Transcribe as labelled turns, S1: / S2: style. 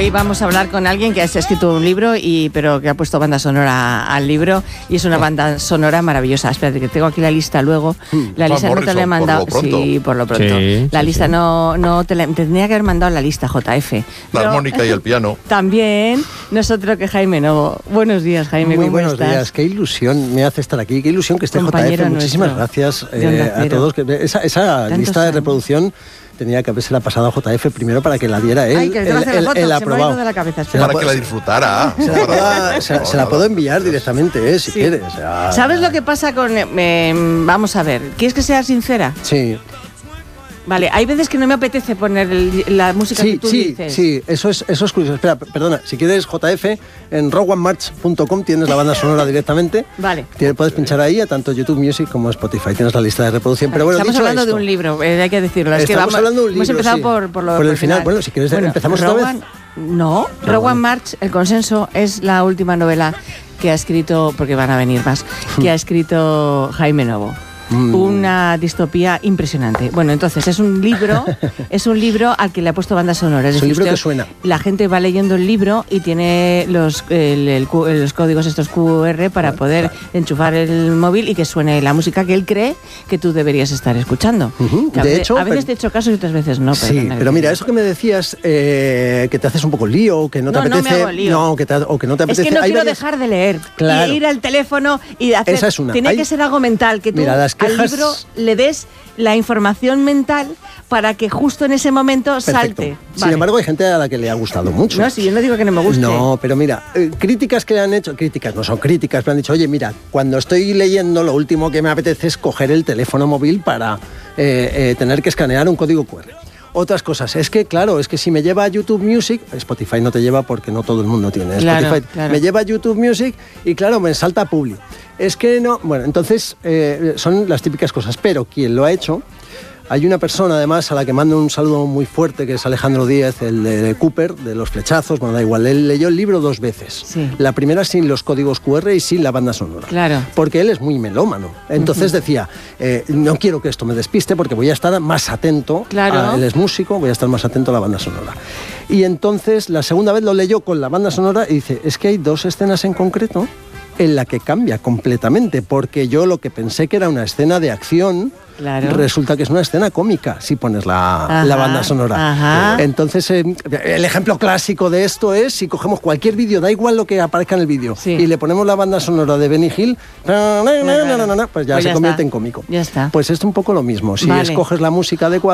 S1: Hoy vamos a hablar con alguien que ha escrito un libro, pero que ha puesto banda sonora al libro, y es una banda sonora maravillosa. Espérate, que tengo aquí la lista luego. La lista no te la he mandado. Sí, por lo pronto. Sí, la lista no te tendría que haber mandado la lista, JF.
S2: La armónica y el piano.
S1: También nosotros que Jaime Novo. Buenos días, Jaime.
S3: Muy
S1: ¿cómo
S3: buenos
S1: estás?
S3: días. Qué ilusión me hace estar aquí. Qué ilusión que esté
S1: Compañero
S3: JF. Muchísimas gracias a todos. Esa lista de reproducción tenía que haberse la pasado a JF primero para que la diera él.
S1: Ay, que te va a hacer la foto,
S3: él
S1: se
S3: aprobado.
S1: me ha ido de la cabeza.
S2: Para que la disfrutara.
S3: Se la puedo enviar directamente, si quieres.
S1: ¿Sabes lo que pasa con...? Vamos a ver, ¿quieres que sea sincera?
S3: Sí.
S1: Vale, hay veces que no me apetece poner la música que tú dices.
S3: Sí, eso es curioso. Espera, perdona, si quieres JF, en rogueonemarch.com tienes la banda sonora directamente.
S1: Vale.
S3: Puedes pinchar ahí a tanto YouTube Music como Spotify. Tienes la lista de reproducción.
S1: Vale,
S3: pero bueno,
S1: estamos hablando
S3: esto,
S1: de un libro, hay que decirlo.
S3: Estamos hablando de un libro,
S1: hemos empezado
S3: sí.
S1: por
S3: el final. Bueno, si quieres empezamos otra vez.
S1: No, Rowan March, El consenso, es la última novela que ha escrito, porque van a venir más, que ha escrito Jaime Novo. Una distopía impresionante. Bueno, entonces es un libro al que le ha puesto banda sonora.
S3: Es un libro que suena.
S1: La gente va leyendo el libro y tiene los códigos estos QR para poder enchufar el móvil y que suene la música que él cree que tú deberías estar escuchando.
S3: De hecho,
S1: a veces te he hecho caso y otras veces no.
S3: Sí, pero mira, eso que me decías, que te haces un poco lío, que no te apetece.
S1: No me hago lío.
S3: No, o que no te apetece.
S1: Es que no quiero dejar de leer.
S3: Claro.
S1: Y ir al teléfono y hacer.
S3: Esa es una.
S1: Tiene que ser algo mental, que tú al libro le des la información mental para que justo en ese momento salte.
S3: Sin embargo, hay gente a la que le ha gustado mucho.
S1: No, si yo no digo que no me guste.
S3: No, pero mira, críticas que le han hecho, críticas no son críticas, me han dicho, oye, mira, cuando estoy leyendo, lo último que me apetece es coger el teléfono móvil para tener que escanear un código QR. Otras cosas, es que si me lleva a YouTube Music, Spotify no te lleva porque no todo el mundo tiene Spotify, me lleva a YouTube Music y claro, me salta Publi. Es que no, bueno, entonces son las típicas cosas, pero quien lo ha hecho, hay una persona además a la que mando un saludo muy fuerte, que es Alejandro Díez, el de Cooper, de los flechazos, bueno, da igual, él leyó el libro 2 veces. Sí. La primera sin los códigos QR y sin la banda sonora.
S1: Claro.
S3: Porque él es muy melómano. Entonces decía, no quiero que esto me despiste porque voy a estar más atento. Claro. Él es músico, voy a estar más atento a la banda sonora. Y entonces la segunda vez lo leyó con la banda sonora y dice, es que hay 2 escenas en concreto en la que cambia completamente, porque yo lo que pensé que era una escena de acción, resulta que es una escena cómica si pones la banda sonora. Entonces, el ejemplo clásico de esto es si cogemos cualquier vídeo, da igual lo que aparezca en el vídeo, y le ponemos la banda sonora de Benny Hill, pues ya se convierte en cómico.
S1: Ya está.
S3: Pues esto es un poco lo mismo. Si escoges la música adecuada,